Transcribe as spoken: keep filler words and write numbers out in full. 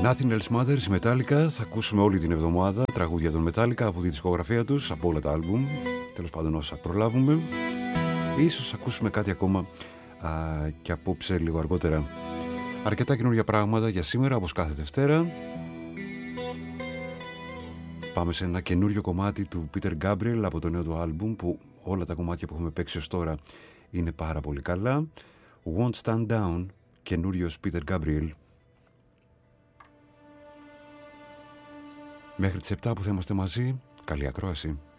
Nothing Else Matters, η Metallica. Θα ακούσουμε όλη την εβδομάδα τραγούδια των Metallica από τη δισκογραφία τους, από όλα τα άλμπουμ, τέλος πάντων όσα προλάβουμε. Ίσως ακούσουμε κάτι ακόμα α, και απόψε λίγο αργότερα. Αρκετά καινούργια πράγματα για σήμερα, όπως κάθε Δευτέρα. Πάμε σε ένα καινούριο κομμάτι του Peter Gabriel από το νέο του άλμπουμ, που όλα τα κομμάτια που έχουμε παίξει ως τώρα είναι πάρα πολύ καλά. Won't Stand Down, καινούριος Peter Gabriel. Μέχρι τις επτά που θα είμαστε μαζί, καλή ακρόαση.